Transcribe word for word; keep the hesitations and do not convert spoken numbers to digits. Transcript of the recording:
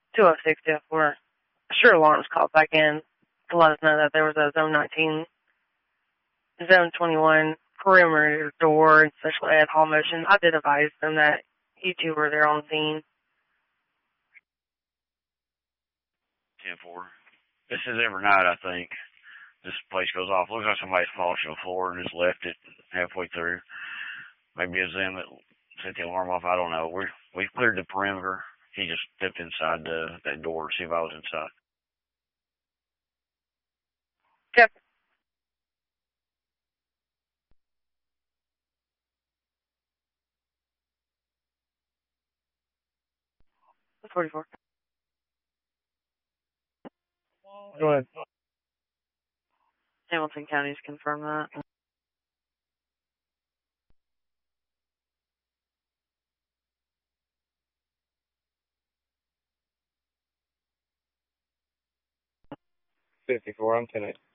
two oh six, two oh four. Sure, alarms called back in to let us know that there was a Zone nineteen, Zone twenty-one perimeter door and special ed hall motion. I did advise them that you two were there on the scene. ten four. This is every night, I think. This place goes off. Looks like somebody's polished the floor and just left it halfway through. Maybe it's them that set the alarm off. I don't know. We we cleared the perimeter. He just stepped inside the, that door to see if I was inside. Yep. forty-four. Go ahead. Hamilton County's confirmed that. fifty-four, I'm ten eight.